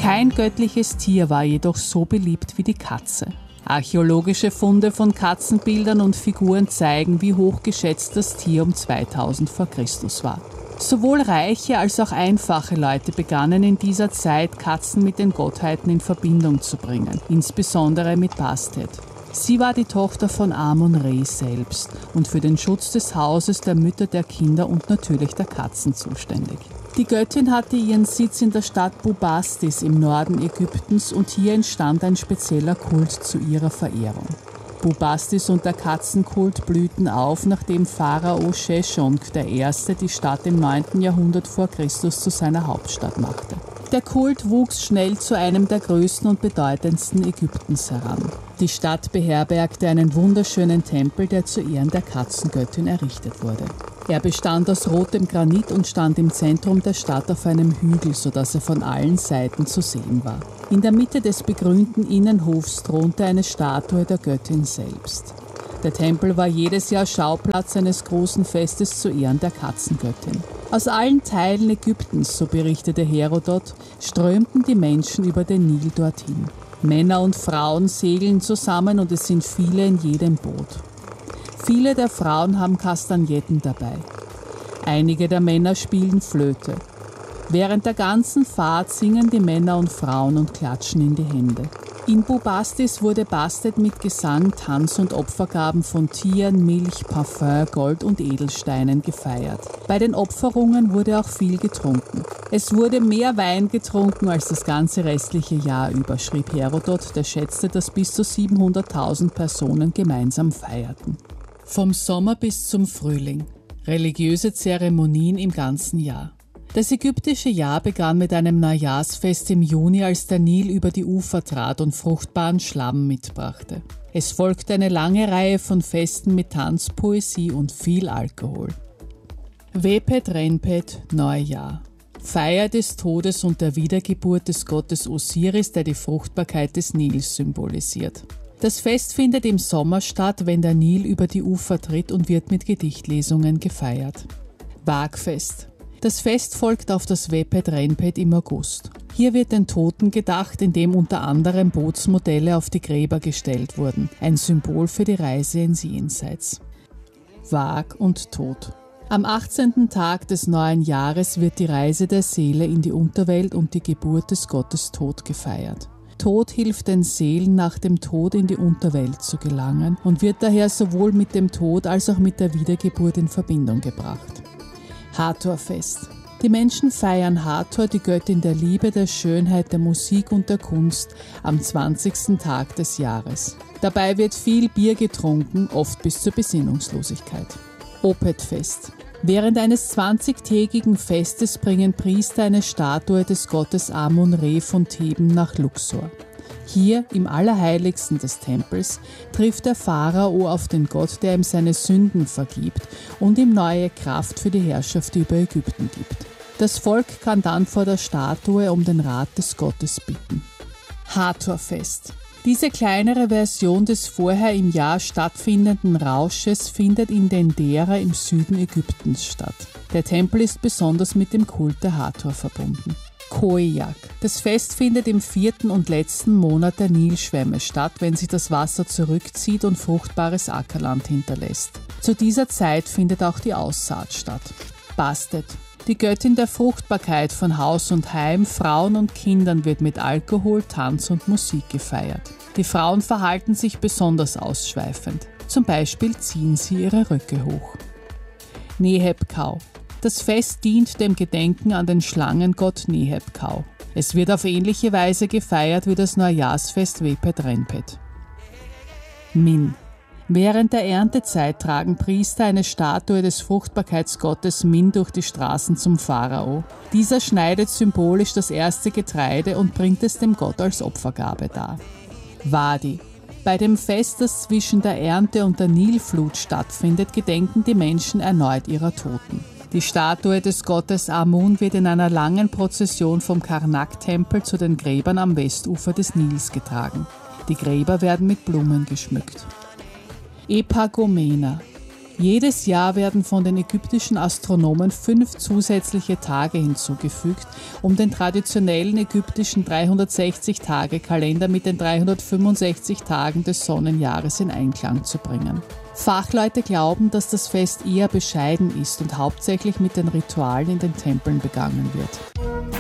Kein göttliches Tier war jedoch so beliebt wie die Katze. Archäologische Funde von Katzenbildern und Figuren zeigen, wie hochgeschätzt das Tier um 2000 vor Christus war. Sowohl reiche als auch einfache Leute begannen in dieser Zeit, Katzen mit den Gottheiten in Verbindung zu bringen, insbesondere mit Bastet. Sie war die Tochter von Amon-Re selbst und für den Schutz des Hauses, der Mütter, der Kinder und natürlich der Katzen zuständig. Die Göttin hatte ihren Sitz in der Stadt Bubastis im Norden Ägyptens und hier entstand ein spezieller Kult zu ihrer Verehrung. Bubastis und der Katzenkult blühten auf, nachdem Pharao Sheshonq I. die Stadt im 9. Jahrhundert vor Christus zu seiner Hauptstadt machte. Der Kult wuchs schnell zu einem der größten und bedeutendsten Ägyptens heran. Die Stadt beherbergte einen wunderschönen Tempel, der zu Ehren der Katzengöttin errichtet wurde. Er bestand aus rotem Granit und stand im Zentrum der Stadt auf einem Hügel, sodass er von allen Seiten zu sehen war. In der Mitte des begrünten Innenhofs thronte eine Statue der Göttin selbst. Der Tempel war jedes Jahr Schauplatz eines großen Festes zu Ehren der Katzengöttin. Aus allen Teilen Ägyptens, so berichtete Herodot, strömten die Menschen über den Nil dorthin. Männer und Frauen segeln zusammen und es sind viele in jedem Boot. Viele der Frauen haben Kastagnetten dabei. Einige der Männer spielen Flöte. Während der ganzen Fahrt singen die Männer und Frauen und klatschen in die Hände. In Bubastis wurde Bastet mit Gesang, Tanz und Opfergaben von Tieren, Milch, Parfüm, Gold und Edelsteinen gefeiert. Bei den Opferungen wurde auch viel getrunken. Es wurde mehr Wein getrunken als das ganze restliche Jahr über, schrieb Herodot, der schätzte, dass bis zu 700.000 Personen gemeinsam feierten. Vom Sommer bis zum Frühling. Religiöse Zeremonien im ganzen Jahr. Das ägyptische Jahr begann mit einem Neujahrsfest im Juni, als der Nil über die Ufer trat und fruchtbaren Schlamm mitbrachte. Es folgte eine lange Reihe von Festen mit Tanz, Poesie und viel Alkohol. Wepet Renpet, Neujahr. Feier des Todes und der Wiedergeburt des Gottes Osiris, der die Fruchtbarkeit des Nils symbolisiert. Das Fest findet im Sommer statt, wenn der Nil über die Ufer tritt und wird mit Gedichtlesungen gefeiert. Wagfest. Das Fest folgt auf das Wepet Renpet im August. Hier wird den Toten gedacht, indem unter anderem Bootsmodelle auf die Gräber gestellt wurden, ein Symbol für die Reise ins Jenseits. Wag und Tod. Am 18. Tag des neuen Jahres wird die Reise der Seele in die Unterwelt und die Geburt des Gottes Tod gefeiert. Tod hilft den Seelen, nach dem Tod in die Unterwelt zu gelangen und wird daher sowohl mit dem Tod als auch mit der Wiedergeburt in Verbindung gebracht. Hathor-Fest. Die Menschen feiern Hathor, die Göttin der Liebe, der Schönheit, der Musik und der Kunst, am 20. Tag des Jahres. Dabei wird viel Bier getrunken, oft bis zur Besinnungslosigkeit. Opet-Fest. Während eines 20-tägigen Festes bringen Priester eine Statue des Gottes Amon-Re von Theben nach Luxor. Hier, im Allerheiligsten des Tempels, trifft der Pharao auf den Gott, der ihm seine Sünden vergibt und ihm neue Kraft für die Herrschaft über Ägypten gibt. Das Volk kann dann vor der Statue um den Rat des Gottes bitten. Hathor-Fest. Diese kleinere Version des vorher im Jahr stattfindenden Rausches findet in Dendera im Süden Ägyptens statt. Der Tempel ist besonders mit dem Kult der Hathor verbunden. Khoiak. Das Fest findet im 4. und letzten Monat der Nilschwemme statt, wenn sich das Wasser zurückzieht und fruchtbares Ackerland hinterlässt. Zu dieser Zeit findet auch die Aussaat statt. Bastet. Die Göttin der Fruchtbarkeit von Haus und Heim, Frauen und Kindern wird mit Alkohol, Tanz und Musik gefeiert. Die Frauen verhalten sich besonders ausschweifend. Zum Beispiel ziehen sie ihre Röcke hoch. Neheb-Kau. Das Fest dient dem Gedenken an den Schlangengott Neheb-Kau. Es wird auf ähnliche Weise gefeiert wie das Neujahrsfest Wepet Renpet. Min. Während der Erntezeit tragen Priester eine Statue des Fruchtbarkeitsgottes Min durch die Straßen zum Pharao. Dieser schneidet symbolisch das erste Getreide und bringt es dem Gott als Opfergabe dar. Wadi. Bei dem Fest, das zwischen der Ernte und der Nilflut stattfindet, gedenken die Menschen erneut ihrer Toten. Die Statue des Gottes Amun wird in einer langen Prozession vom Karnak-Tempel zu den Gräbern am Westufer des Nils getragen. Die Gräber werden mit Blumen geschmückt. Epagomena. Jedes Jahr werden von den ägyptischen Astronomen 5 zusätzliche Tage hinzugefügt, um den traditionellen ägyptischen 360-Tage-Kalender mit den 365 Tagen des Sonnenjahres in Einklang zu bringen. Fachleute glauben, dass das Fest eher bescheiden ist und hauptsächlich mit den Ritualen in den Tempeln begangen wird.